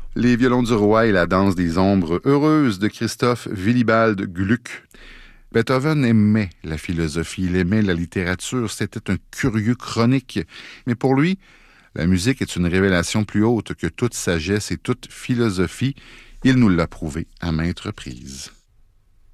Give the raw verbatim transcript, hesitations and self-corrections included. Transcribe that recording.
Les violons du roi et la danse des ombres heureuses de Christoph Willibald Gluck. Beethoven aimait la philosophie, il aimait la littérature, c'était un curieux chronique. Mais pour lui, la musique est une révélation plus haute que toute sagesse et toute philosophie. Il nous l'a prouvé à maintes reprises.